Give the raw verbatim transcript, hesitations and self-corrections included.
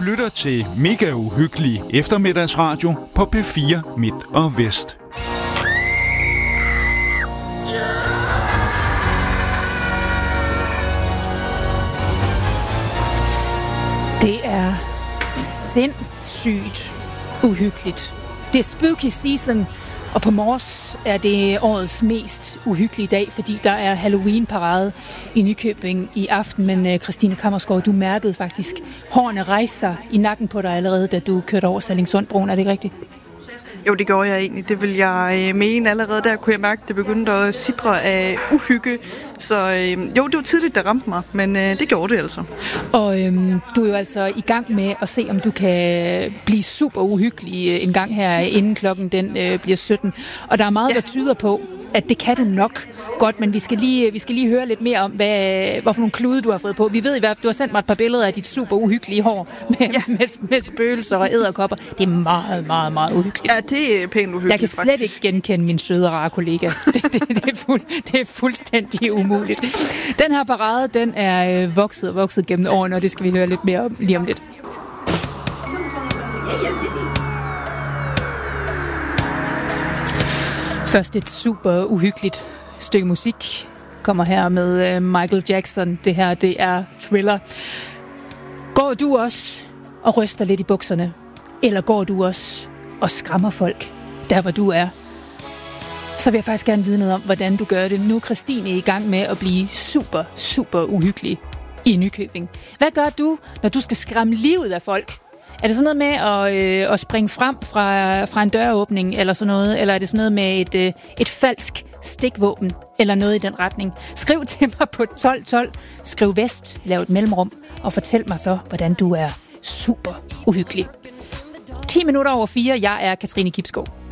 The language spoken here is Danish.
lytter til Mega Uhyggelig eftermiddagsradio på P fire Midt og Vest. Det er sindssygt uhyggeligt. Det er spooky season, og på Mors er det årets mest uhyggelige dag, fordi der er Halloween-parade i Nykøbing i aften. Men Christine Kammersgaard, du mærkede faktisk hårene rejse sig i nakken på dig allerede, da du kørte over Sallingsundbroen. Er det ikke rigtigt? Jo, det gjorde jeg egentlig. Det vil jeg mene. Allerede der kunne jeg mærke, at det begyndte at sidre af uhygge. Så øh, jo, det var tidligt, der ramte mig, men øh, det gjorde det altså. Og øhm, du er jo altså i gang med at se, om du kan blive super uhyggelig en gang her, inden klokken den øh, bliver sytten. Og der er meget, ja. der tyder på, at det kan du nok godt, men vi skal lige, vi skal lige høre lidt mere om, hvad, hvorfor nogle klude du har fået på. Vi ved i hvert fald, du har sendt mig et par billeder af dit super uhyggelige hår med, ja. med, med spøgelser og edderkopper. Det er meget, meget, meget uhyggeligt. Ja, det er pænt uhyggeligt. Jeg kan slet faktisk ikke genkende min søde, rare kollega. Det, det, det, er, fuld, det er fuldstændig umuligt. Den her parade, den er øh, vokset og vokset gennem årene, og det skal vi høre lidt mere om lige om lidt. Først et super uhyggeligt stykke musik kommer her med uh, Michael Jackson. Det her, det er Thriller. Går du også og ryster lidt i bukserne? Eller går du også og skræmmer folk, der hvor du er? Så vil jeg faktisk gerne vide noget om, hvordan du gør det. Nu er Christine i gang med at blive super, super uhyggelig i Nykøbing. Hvad gør du, når du skal skræmme livet af folk? Er det sådan noget med at, øh, at springe frem fra, fra en døråbning eller sådan noget? Eller er det sådan noget med et, øh, et falsk stikvåben eller noget i den retning? Skriv til mig på tolv tolv. Skriv vest, lav et mellemrum og fortæl mig så, hvordan du er super uhyggelig. ti minutter over fire. Jeg er Katrine Kibsgaard.